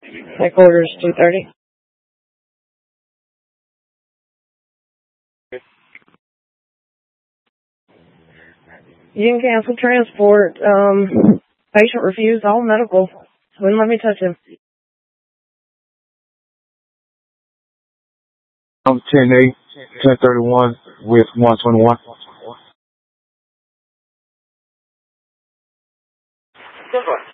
Headquarters 230. You can cancel transport. Patient refused all medical. Wouldn't let me touch him. 10-8, 1031 with 121. This one.